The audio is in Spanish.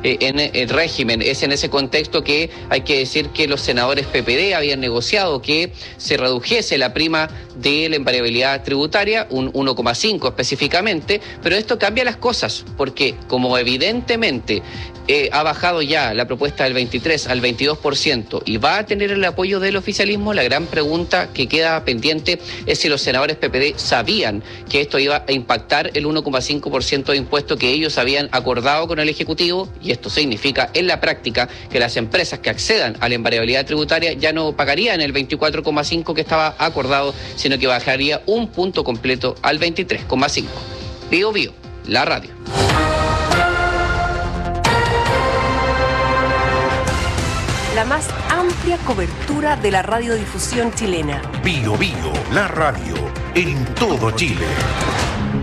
en el régimen. Es en ese contexto que hay que decir que los senadores PPD habían negociado que se redujese la prima de la invariabilidad tributaria, un 1,5 específicamente, pero esto cambia las cosas, porque como evidentemente ha bajado ya la propuesta del 23 al 22% y va a tener el apoyo del oficialismo, la gran pregunta que queda pendiente es si los senadores PPD sabían que esto iba a impactar el 1,5% de impuesto que ellos habían acordado con el Ejecutivo, y esto significa en la práctica que las empresas que accedan a la invariabilidad tributaria ya no pagarían el 24,5% que estaba acordado, sino que bajaría un punto completo al 23,5%. Bio Bio, la radio. La más amplia cobertura de la radiodifusión chilena. Bio Bio, la radio, en todo Chile.